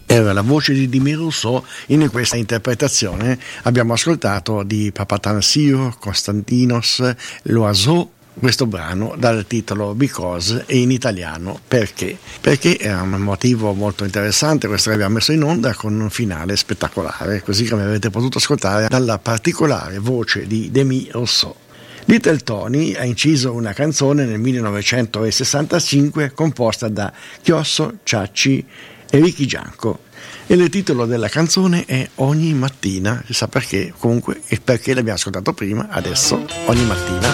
Era la voce di Demi Rousseau. In questa interpretazione abbiamo ascoltato di Papatanasio Konstantinos L'Oiseau, questo brano dal titolo Because e in italiano Perché. Perché era un motivo molto interessante questo che abbiamo messo in onda, con un finale spettacolare, così come avete potuto ascoltare dalla particolare voce di Demi Rousseau. Little Tony ha inciso una canzone nel 1965 composta da Chiosso, Ciacci e Ricky Gianco, e il titolo della canzone è Ogni mattina. Si sa perché, comunque, e perché l'abbiamo ascoltato prima, adesso ogni mattina